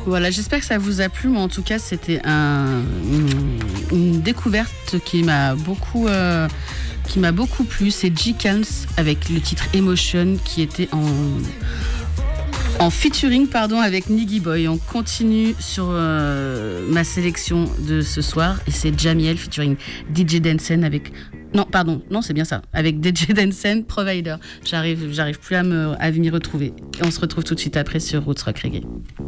Voilà, j'espère que ça vous a plu. Moi, en tout cas, c'était une découverte qui m'a beaucoup plu. C'est G. Calms avec le titre Emotion qui était en featuring avec Niggy Boy. On continue sur ma sélection de ce soir et c'est Jamiel featuring DJ Densen avec... Non, c'est bien ça. Avec DJ Densen, Provider. J'arrive plus à m'y retrouver. Et on se retrouve tout de suite après sur Roots Rock Reggae.